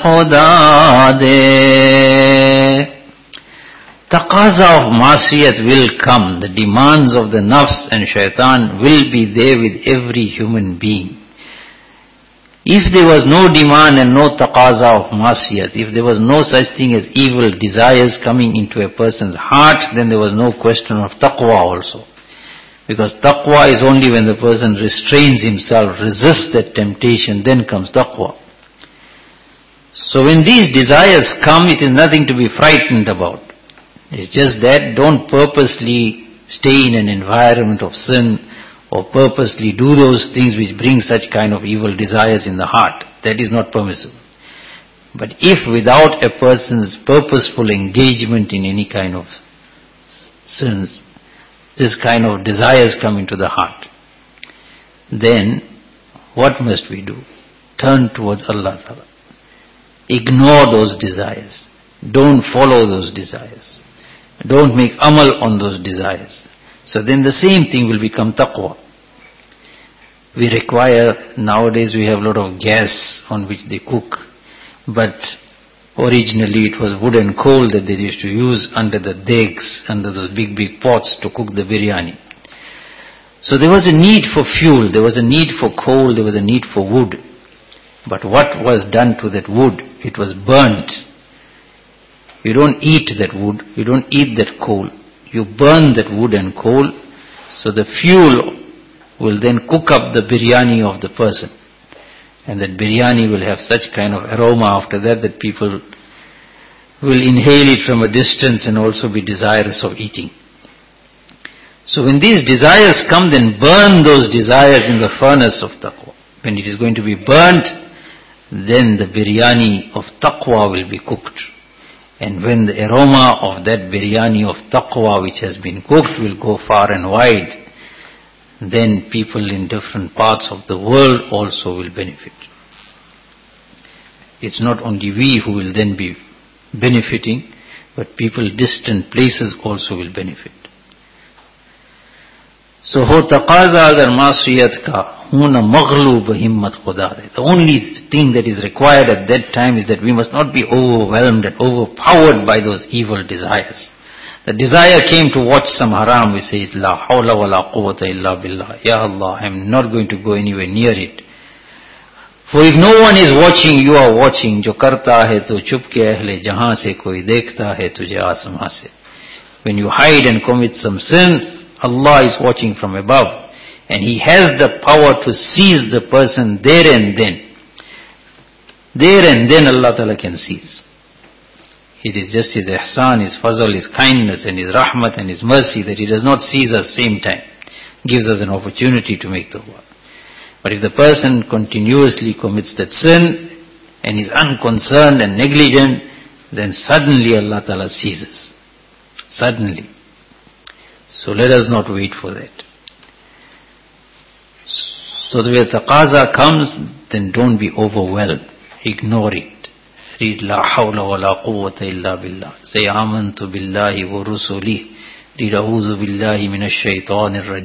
khuda de. Taqaza of masiyat will come. The demands of the nafs and shaitan will be there with every human being. If there was no demand and no taqaza of masiyat, if there was no such thing as evil desires coming into a person's heart, then there was no question of taqwa also. Because taqwa is only when the person restrains himself, resists that temptation, then comes taqwa. So when these desires come, it is nothing to be frightened about. It's just that don't purposely stay in an environment of sin or purposely do those things which bring such kind of evil desires in the heart. That is not permissible. But if without a person's purposeful engagement in any kind of sins, this kind of desires come into the heart, then what must we do? Turn towards Allah Ta'ala. Ignore those desires. Don't follow those desires. Don't make amal on those desires. So then the same thing will become taqwa. We require, nowadays we have a lot of gas on which they cook, but originally it was wood and coal that they used to use under the degs, under those big pots to cook the biryani. So there was a need for fuel, there was a need for coal, there was a need for wood. But what was done to that wood? It was burnt. You don't eat that wood, you don't eat that coal. You burn that wood and coal, so the fuel will then cook up the biryani of the person. And that biryani will have such kind of aroma after that that people will inhale it from a distance and also be desirous of eating. So when these desires come, then burn those desires in the furnace of taqwa. When it is going to be burnt, then the biryani of taqwa will be cooked. And when the aroma of that biryani of taqwa which has been cooked will go far and wide, then people in different parts of the world also will benefit. It's not only we who will then be benefiting, but people distant places also will benefit. So ho taqaza agar masiyat ka huna maghlub himmat khuda de. The only thing that is required at that time is that we must not be overwhelmed and overpowered by those evil desires. The desire came to watch some haram, we say, La hawla wa la quwwata illa billah. Ya Allah, I am not going to go anywhere near it. For if no one is watching, you are watching. Jo karta hai to chupke ahle jahan se koi dekhta hai tujhe asman se. When you hide and commit some sins, Allah is watching from above. And He has the power to seize the person there and then. There and then Allah Ta'ala can seize. It is just His ihsan, His fazl, His kindness and His rahmat and His mercy that He does not seize us same time. Gives us an opportunity to make tawbah. But if the person continuously commits that sin and is unconcerned and negligent, then suddenly Allah Ta'ala seizes. Suddenly. So let us not wait for that. So that when taqaza comes, then don't be overwhelmed. Ignore it. Read La hawla wa la quwwata illa billah. Say Amantu billahi wa rusulih. Read A'udhu billahi minash shaitanir rajim.